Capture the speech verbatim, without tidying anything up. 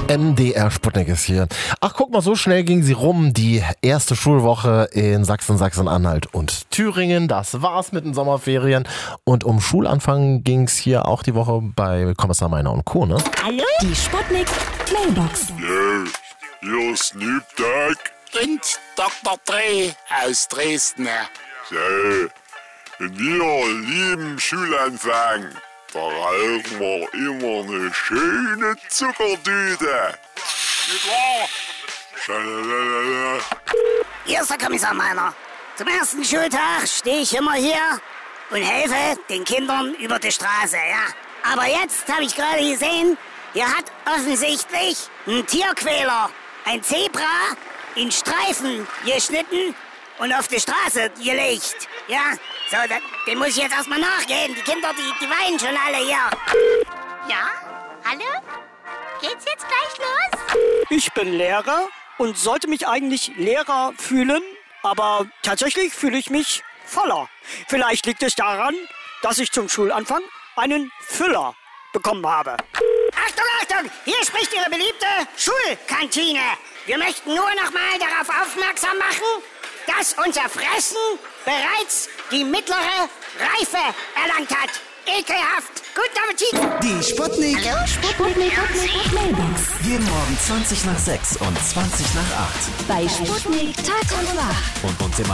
M D R Sputnik ist hier. Ach, guck mal, so schnell ging sie rum, die erste Schulwoche in Sachsen, Sachsen-Anhalt und Thüringen. Das war's mit den Sommerferien. Und um Schulanfang ging's hier auch die Woche bei Kommissar Meiner und Co., ne? Hallo? Die Sputnik Mailbox. Yeah, hier ist Snoop Dogg und Doktor Dre aus Dresden. So, in wir lieben Schulanfang. Da rauchen wir immer eine schöne Zuckerdüte. Nicht wahr? Schalalala. Hier ist der Kommissar Meiner. Zum ersten Schultag stehe ich immer hier und helfe den Kindern über die Straße, ja. Aber jetzt habe ich gerade gesehen, hier hat offensichtlich ein Tierquäler ein Zebra in Streifen geschnitten und auf die Straße gelegt. Ja, so, da, den muss ich jetzt erstmal nachgehen. Die Kinder, die, die weinen schon alle hier. Ja? Hallo? Geht's jetzt gleich los? Ich bin Lehrer und sollte mich eigentlich Lehrer fühlen, aber tatsächlich fühle ich mich voller. Vielleicht liegt es daran, dass ich zum Schulanfang einen Füller bekommen habe. Achtung, Achtung! Hier spricht Ihre beliebte Schulkantine. Wir möchten nur noch mal darauf aufmerksam machen, dass unser Fressen bereits die mittlere Reife erlangt hat. Ekelhaft. Guten Appetit. Die Sputnik. Hallo, Sputnik. Sputnik Mailbox. Jeden Morgen zwanzig nach sechs und zwanzig nach acht. Bei Sputnik Tag und Nacht. Und uns immer